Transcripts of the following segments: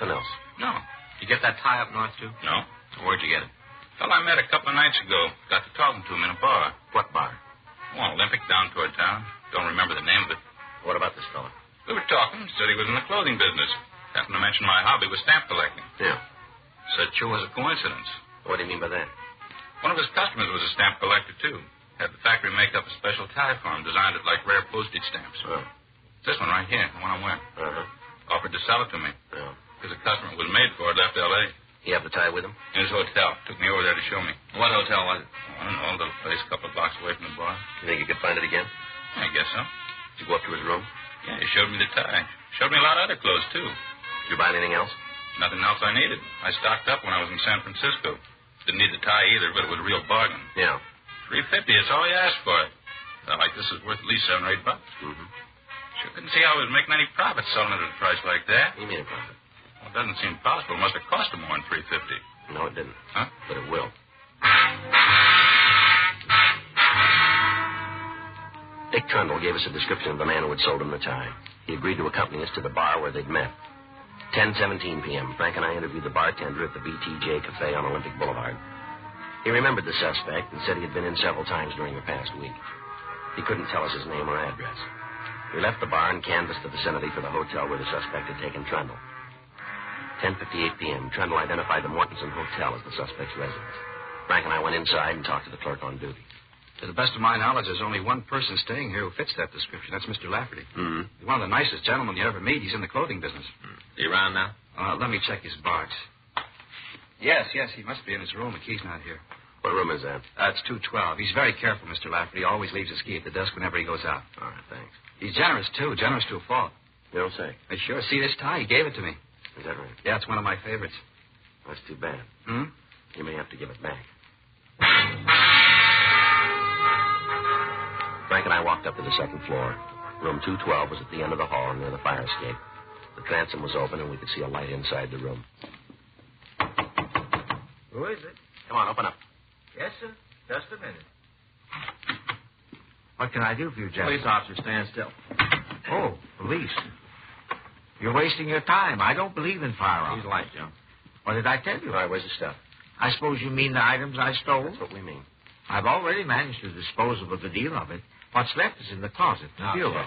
Nothing else? No. You get that tie up north, too? No. Where'd you get it? Fellow I met a couple of nights ago. Got to talking to him in a bar. What bar? Oh, Olympic down toward town. Don't remember the name of it. What about this fellow? We were talking. Said he was in the clothing business. Happened to mention my hobby was stamp collecting. Yeah. Said sure was a coincidence. What do you mean by that? One of his customers was a stamp collector, too. Had the factory make up a special tie for him, designed it like rare postage stamps. Oh. This one right here, the one I'm wearing. Uh-huh. Offered to sell it to me. Yeah. Because the customer was made for it, left L.A. You have the tie with him? In his hotel. Took me over there to show me. What hotel was it? I don't know, a little place a couple of blocks away from the bar. You think you could find it again? I guess so. Did you go up to his room? Yeah, he showed me the tie. Showed me a lot of other clothes, too. Did you buy anything else? Nothing else I needed. I stocked up when I was in San Francisco. Didn't need the tie either, but it was a real bargain. Yeah. $350, that's all he asked for it. Felt like this is worth at least $7 or $8. Mm-hmm. Sure couldn't see how he was making any profit selling it at a price like that. You mean a profit? Well, it doesn't seem possible. It must have cost him more than $350. No, it didn't. Huh? But it will. Dick Trundle gave us a description of the man who had sold him the tie. He agreed to accompany us to the bar where they'd met. 10:17 p.m. Frank and I interviewed the bartender at the BTJ Cafe on Olympic Boulevard. He remembered the suspect and said he had been in several times during the past week. He couldn't tell us his name or address. We left the bar and canvassed the vicinity for the hotel where the suspect had taken Trundle. 10:58 p.m. Trundle identified the Mortensen Hotel as the suspect's residence. Frank and I went inside and talked to the clerk on duty. To the best of my knowledge, there's only one person staying here who fits that description. That's Mr. Lafferty. Mm-hmm. He's one of the nicest gentlemen you ever meet. He's in the clothing business. Is he around now? Let me check his box. Yes, he must be in his room. The key's not here. What room is that? It's 212. He's very careful, Mr. Lafferty. Always leaves his key at the desk whenever he goes out. All right, thanks. He's generous, too. Generous to a fault. You don't say. I sure see this tie. He gave it to me. Is that right? Yeah, it's one of my favorites. That's too bad. Hmm? You may have to give it back. Frank and I walked up to the second floor. Room 212 was at the end of the hall near the fire escape. The transom was open, and we could see a light inside the room. Who is it? Come on, open up. Yes, sir. Just a minute. What can I do for you, gentlemen? Police officer, stand still. Oh, police. You're wasting your time. I don't believe in firearms. He's light, Joe. What did I tell you? All right, where's the stuff? I suppose you mean the items I stole? That's what we mean. I've already managed to dispose of a good deal of it. What's left is in the closet, the bureau.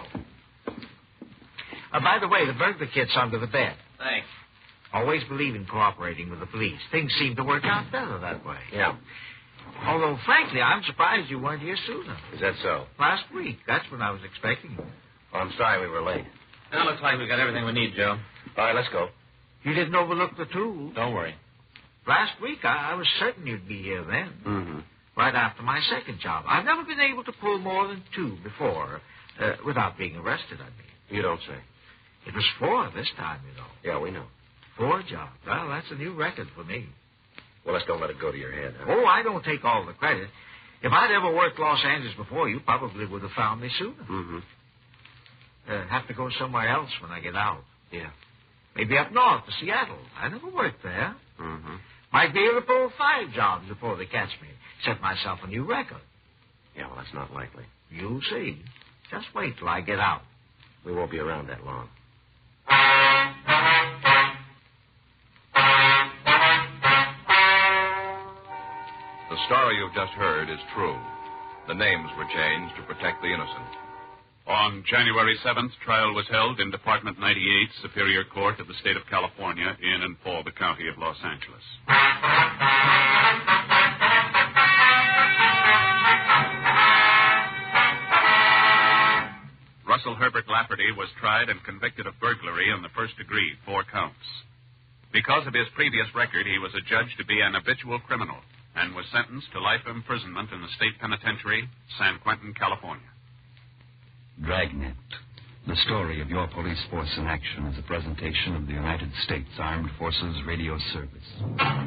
By the way, the burglar kit's under the bed. Thanks. Always believe in cooperating with the police. Things seem to work out better that way. Yeah. Although, frankly, I'm surprised you weren't here sooner. Is that so? Last week. That's when I was expecting you. Well, I'm sorry we were late. Now, looks like we've got everything we need, Joe. All right, let's go. You didn't overlook the tools. Don't worry. Last week, I was certain you'd be here then. Mm-hmm. Right after my second job. I've never been able to pull more than 2 before, without being arrested, I mean. You don't say. It was 4 this time, you know. Yeah, we know. 4 jobs. Well, that's a new record for me. Well, let's don't let it go to your head, huh? Oh, I don't take all the credit. If I'd ever worked Los Angeles before, you probably would have found me sooner. Mm-hmm. Have to go somewhere else when I get out. Yeah. Maybe up north to Seattle. I never worked there. Mm-hmm. Might be able to pull 5 jobs before they catch me. Set myself a new record. Yeah, well, that's not likely. You'll see. Just wait till I get out. We won't be around that long. The story you've just heard is true. The names were changed to protect the innocent. On January 7th, trial was held in Department 98, Superior Court of the State of California, in and for the County of Los Angeles. Russell Herbert Lafferty was tried and convicted of burglary in the first degree, 4 counts. Because of his previous record, he was adjudged to be an habitual criminal and was sentenced to life imprisonment in the state penitentiary, San Quentin, California. Dragnet, the story of your police force in action, is a presentation of the United States Armed Forces Radio Service.